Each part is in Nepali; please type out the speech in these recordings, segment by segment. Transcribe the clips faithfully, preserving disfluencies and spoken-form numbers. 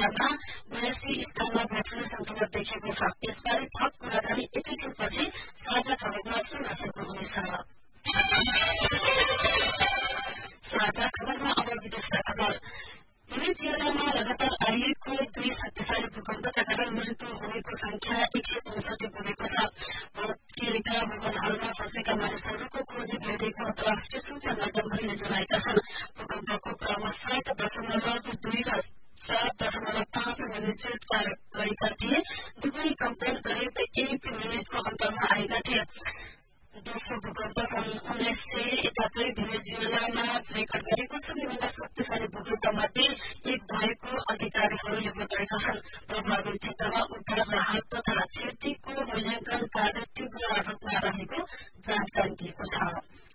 स्तरमा बयासी स्थानमा बर्ड संक्रमण देखिएको छ। यसबारे थप कुराकानी एकैछिनपछि साझा खबरमा सुन्न सक्नुहुनेछ। साझा खबरमा अब विदेशका खबर। भेनेजुएलामा लगातार आइएको दुई शक्तिशाली भूकम्पका कारण मृत्यु हुनेको संख्या एक सय चौसठी पुगेको छ। भत्किएका भवनहरूमा फँसेका मानिसहरूको खोजी भइरहेको अन्तर्राष्ट्रिय सूचना माध्यमहरूले जनाएका छन्। भूकम्पको क्रमशः दशमलव दुई र सात दशमलव पाँच मेग्निट्युडका रहेका थिए। दुवै कम्पन करिब एक मिनटको अन्तरमा आएका थिए। दोस्रो भूकम्प सन् उन्नाइस सय एकात्तर भेनेजुएलामा रेकर्ड गरेको सबैभन्दा शक्तिशाली भूकम्प मध्ये एक भएको अधिकारीहरूले बताएका छन्। प्रभावित क्षेत्रमा उद्धार राहत तथा क्षतिको मूल्याङ्कन कार्य तीव्र रूपमा रहेको जानकारी दिएको छ।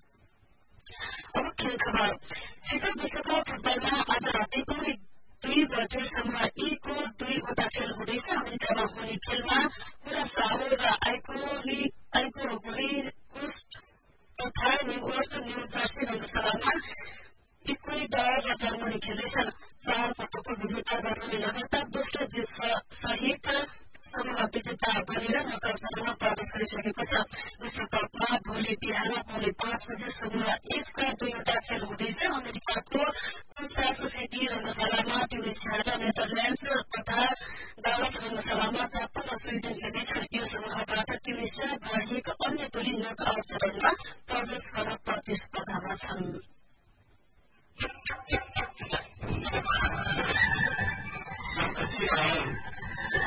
अब खेल खबर। फिफा विश्वकप फुटबलमा आज रातिको दुई बजेसम्म ईको दुईवटा खेल हुँदैछ। अमेरिकामा हुने खेलमा कुरासाओ र आइभोरी कोस्ट तथा न्यूयोर्क न्यू जर्सी रंगशालामा इक्वेडर र जर्मनी खेल्दैछन्। चार पटकको विजेता जर्मनी लगातार दोस्रो जित सहित समूह विजेता बनेर नकआउट चरणमा प्रवेश गरिसकेको छ। विश्वकपमा भोलि बिहान पौने पाँच बजे समूह एकका दुईवटा खेल हुँदैछ। अमेरिकाको कुसास सिटी रंगशालामा ट्युनिसिया र नेदरल्याण्ड्स तथा डालस रंगशालामा जापान र स्वीडन खेल्दैछन्। यो समूहबाट ट्युनिसिया बाहेक अन्य टोली नकआउट चरणमा प्रवेश गर्न प्रतिस्पर्धामा छन्। Santos Real.